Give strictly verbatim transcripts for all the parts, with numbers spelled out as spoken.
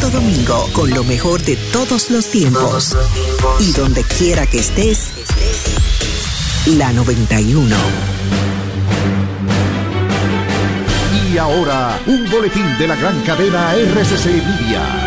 Santo Domingo, con lo mejor de todos los tiempos. Y donde quiera que estés, la noventa y uno. Y ahora, un boletín de la gran cadena R C C Media.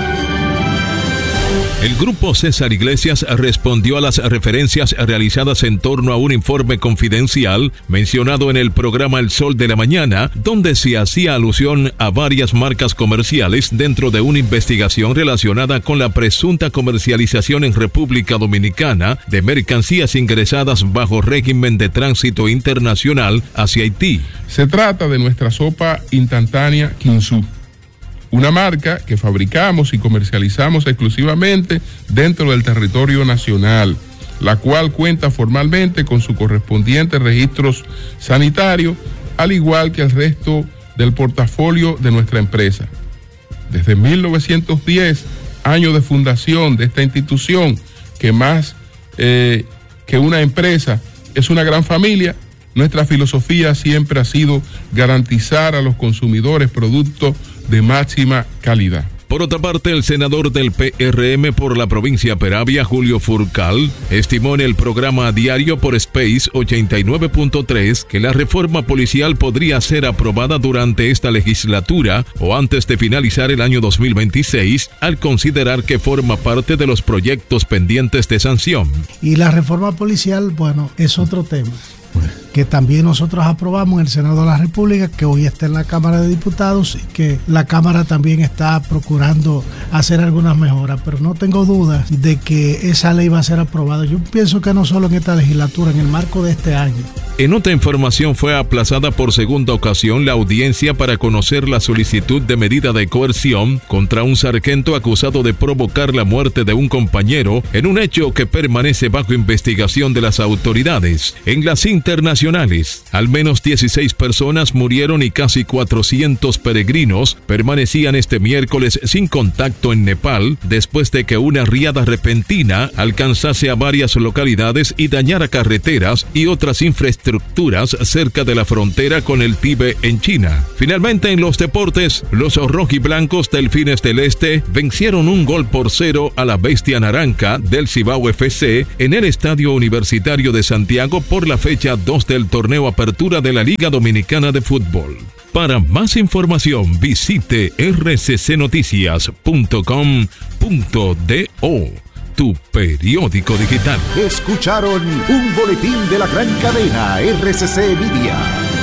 El Grupo César Iglesias respondió a las referencias realizadas en torno a un informe confidencial mencionado en el programa El Sol de la Mañana, donde se hacía alusión a varias marcas comerciales dentro de una investigación relacionada con la presunta comercialización en República Dominicana de mercancías ingresadas bajo régimen de tránsito internacional hacia Haití. Se trata de nuestra sopa instantánea Kinsú, una marca que fabricamos y comercializamos exclusivamente dentro del territorio nacional, la cual cuenta formalmente con su correspondiente registros sanitarios, al igual que el resto del portafolio de nuestra empresa. Desde mil novecientos diez, año de fundación de esta institución, que más eh, que una empresa es una gran familia, nuestra filosofía siempre ha sido garantizar a los consumidores productos de máxima calidad. Por otra parte, el senador del P R M por la provincia Peravia, Julio Furcal, estimó en el programa diario por Space ochenta y nueve punto tres que la reforma policial podría ser aprobada durante esta legislatura o antes de finalizar el año dos mil veintiséis, al considerar que forma parte de los proyectos pendientes de sanción. Y la reforma policial, bueno, es otro tema que también nosotros aprobamos en el Senado de la República, que hoy está en la Cámara de Diputados y que la Cámara también está procurando hacer algunas mejoras, pero no tengo dudas de que esa ley va a ser aprobada. Yo pienso que no solo en esta legislatura, en el marco de este año. En otra información, fue aplazada por segunda ocasión la audiencia para conocer la solicitud de medida de coerción contra un sargento acusado de provocar la muerte de un compañero en un hecho que permanece bajo investigación de las autoridades. En las internacionales, al menos dieciséis personas murieron y casi cuatrocientos peregrinos permanecían este miércoles sin contacto en Nepal después de que una riada repentina alcanzase a varias localidades y dañara carreteras y otras infraestructuras estructuras cerca de la frontera con el Tíbet en China. Finalmente, en los deportes, los rojiblancos Delfines del Este vencieron un gol por cero a la Bestia Naranja del Cibao F C en el Estadio Universitario de Santiago por la fecha dos del torneo Apertura de la Liga Dominicana de Fútbol. Para más información, visite r c c noticias punto com punto do. Tu periódico digital. Escucharon un boletín de la gran cadena R C C Media.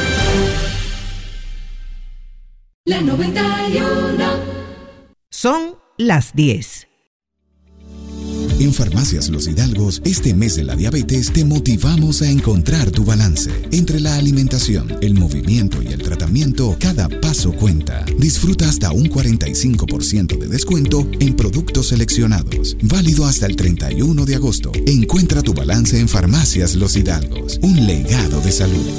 La noventa y uno. Son las diez. En Farmacias Los Hidalgos, este mes de la diabetes te motivamos a encontrar tu balance. Entre la alimentación, el movimiento y el tratamiento, cada paso cuenta. Disfruta hasta un cuarenta y cinco por ciento de descuento en productos seleccionados. Válido hasta el treinta y uno de agosto. Encuentra tu balance en Farmacias Los Hidalgos. Un legado de salud.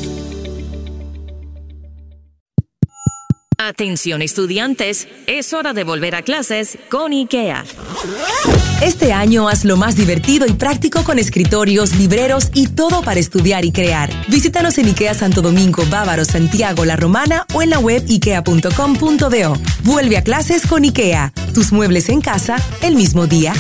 Atención estudiantes, es hora de volver a clases con IKEA. Este año hazlo más divertido y práctico con escritorios, libreros y todo para estudiar y crear. Visítanos en IKEA Santo Domingo, Bávaro, Santiago, La Romana o en la web ikea punto com punto do. Vuelve a clases con IKEA. Tus muebles en casa el mismo día.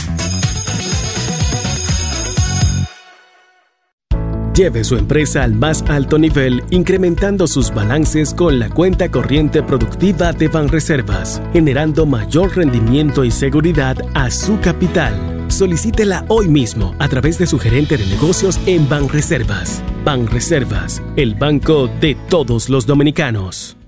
Lleve su empresa al más alto nivel, incrementando sus balances con la cuenta corriente productiva de Banreservas, generando mayor rendimiento y seguridad a su capital. Solicítela hoy mismo a través de su gerente de negocios en Banreservas. Banreservas, el banco de todos los dominicanos.